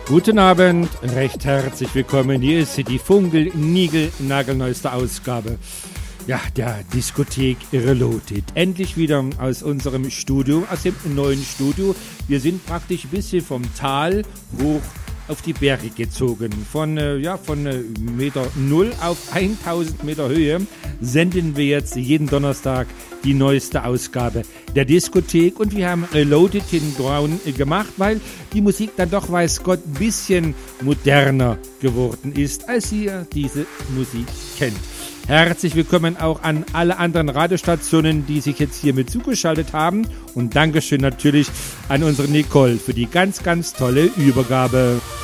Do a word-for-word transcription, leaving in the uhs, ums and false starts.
Guten Abend, recht herzlich willkommen. Hier ist die Funkel-Nigel-Nagelneueste Ausgabe. Ja, der Diskothek Reloaded. Endlich wieder aus unserem Studio, aus dem neuen Studio. Wir sind praktisch ein bisschen vom Tal hoch auf die Berge gezogen. Von, äh, ja, von äh, Meter Null auf tausend Meter Höhe senden wir jetzt jeden Donnerstag die neueste Ausgabe der Diskothek. Und wir haben Reloaded in Braun gemacht, weil die Musik dann doch, weiß Gott, ein bisschen moderner geworden ist, als ihr diese Musik kennt. Herzlich willkommen auch an alle anderen Radiostationen, die sich jetzt hier mit zugeschaltet haben. Und Dankeschön natürlich an unsere Nicole für die ganz, ganz tolle Übergabe.